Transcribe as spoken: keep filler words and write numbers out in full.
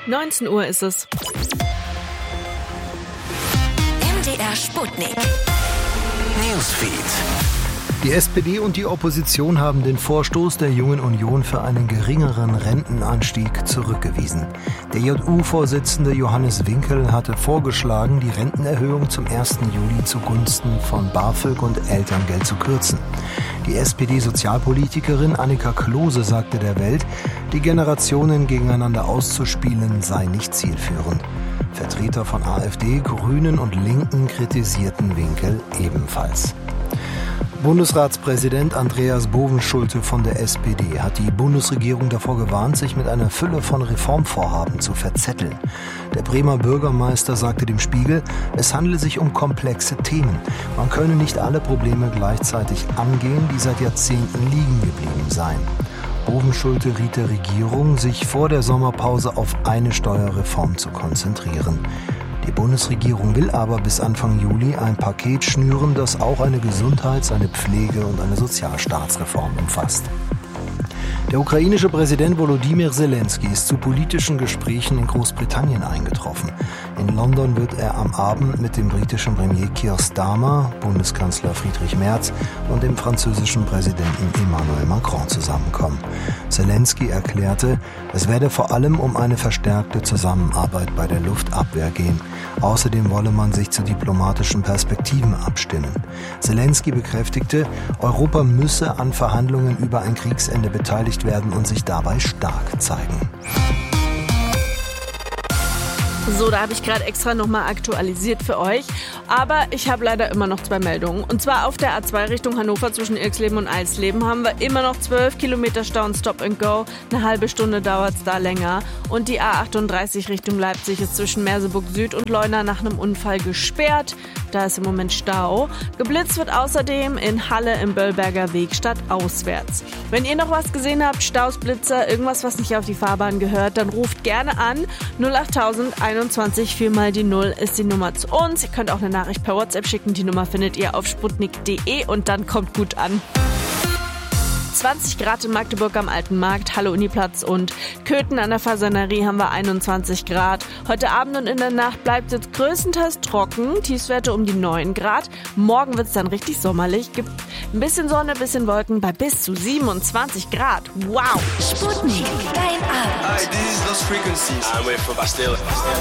neunzehn Uhr ist es. M D R Sputnik. Newsfeed. Die S P D und die Opposition haben den Vorstoß der Jungen Union für einen geringeren Rentenanstieg zurückgewiesen. Der J U-Vorsitzende Johannes Winkel hatte vorgeschlagen, die Rentenerhöhung zum ersten Juli zugunsten von BAföG und Elterngeld zu kürzen. Die S P D-Sozialpolitikerin Annika Klose sagte der Welt, die Generationen gegeneinander auszuspielen sei nicht zielführend. Vertreter von AfD, Grünen und Linken kritisierten Winkel ebenfalls. Bundesratspräsident Andreas Bovenschulte von der S P D hat die Bundesregierung davor gewarnt, sich mit einer Fülle von Reformvorhaben zu verzetteln. Der Bremer Bürgermeister sagte dem Spiegel, es handele sich um komplexe Themen. Man könne nicht alle Probleme gleichzeitig angehen, die seit Jahrzehnten liegen geblieben seien. Bovenschulte riet der Regierung, sich vor der Sommerpause auf eine Steuerreform zu konzentrieren. Die Bundesregierung will aber bis Anfang Juli ein Paket schnüren, das auch eine Gesundheits-, eine Pflege- und eine Sozialstaatsreform umfasst. Der ukrainische Präsident Volodymyr Zelensky ist zu politischen Gesprächen in Großbritannien eingetroffen. In London wird er am Abend mit dem britischen Premier Keir Starmer, Bundeskanzler Friedrich Merz und dem französischen Präsidenten Emmanuel Macron zusammenkommen. Zelensky erklärte, es werde vor allem um eine verstärkte Zusammenarbeit bei der Luftabwehr gehen. Außerdem wolle man sich zu diplomatischen Perspektiven abstimmen. Zelensky bekräftigte, Europa müsse an Verhandlungen über ein Kriegsende beteiligt werden und sich dabei stark zeigen. So, da habe ich gerade extra nochmal aktualisiert für euch. Aber ich habe leider immer noch zwei Meldungen. Und zwar auf der A zwei Richtung Hannover zwischen Irxleben und Eisleben haben wir immer noch zwölf Kilometer Stau und Stop and Go. Eine halbe Stunde dauert es da länger. Und die A achtunddreißig Richtung Leipzig ist zwischen Merseburg Süd und Leuna nach einem Unfall gesperrt. Da ist im Moment Stau. Geblitzt wird außerdem in Halle im Böllberger Weg stadtauswärts. Wenn ihr noch was gesehen habt, Staus, Blitzer, irgendwas, was nicht auf die Fahrbahn gehört, dann ruft gerne an. null achttausend einundzwanzig, viermal die Null ist die Nummer zu uns. Ihr könnt auch eine Nachricht per WhatsApp schicken. Die Nummer findet ihr auf sputnik punkt de und dann kommt gut an. zwanzig Grad in Magdeburg am Alten Markt, Halle Uniplatz und Köthen an der Fasanerie haben wir einundzwanzig Grad. Heute Abend und in der Nacht bleibt es größtenteils trocken, Tiefstwerte um die neun Grad. Morgen wird es dann richtig sommerlich, gibt ein bisschen Sonne, ein bisschen Wolken bei bis zu siebenundzwanzig Grad. Wow! Sputnik, dein Abend. Hi, this is Lost Frequencies. I'm with Bastille.